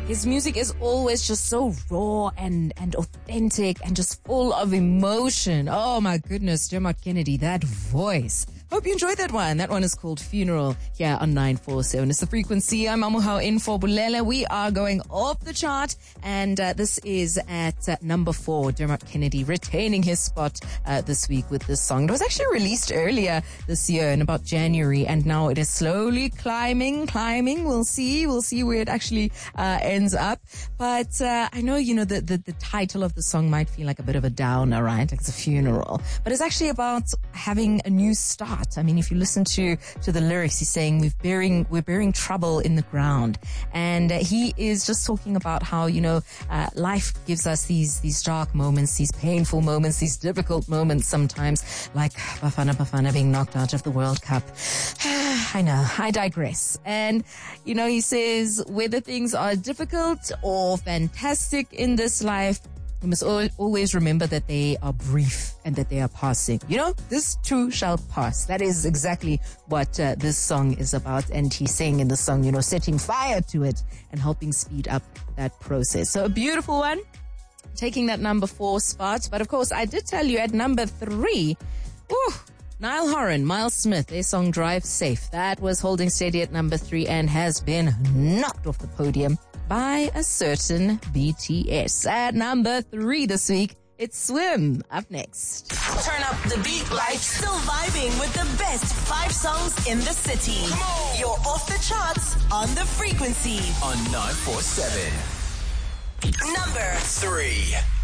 His music is always just so raw and authentic and just full of emotion. Oh my goodness, Dermot Kennedy, that voice. Hope you enjoyed that one. That one is called Funeral here on 947. It's The Frequency. I'm Amuhao in for Bulela. We are going off the chart, and this is at number 4. Dermot Kennedy retaining his spot this week with this song. It was actually released earlier this year in about January, and now it is slowly climbing. We'll see where it actually ends up. But I know, the title of the song might feel like a bit of a downer, right? Like it's a funeral. But it's actually about having a new start. I mean, if you listen to the lyrics, he's saying we're bearing trouble in the ground. And he is just talking about how, life gives us these dark moments, these painful moments, these difficult moments sometimes, like Bafana being knocked out of the World Cup. I know, I digress. And, he says whether things are difficult or fantastic in this life, we must always remember that they are brief and that they are passing. This too shall pass. That is exactly what this song is about. And he's saying in the song, setting fire to it and helping speed up that process. So a beautiful one, taking that number 4 spot. But of course, I did tell you at number 3, Niall Horan, Miles Smith, their song Drive Safe. That was holding steady at number 3 and has been knocked off the podium by a certain BTS. At number 3 this week, it's Swim. Up next. Turn up the beat like still vibing with the best 5 songs in the city. Come on. You're off the charts on The Frequency. On 947. Number 3.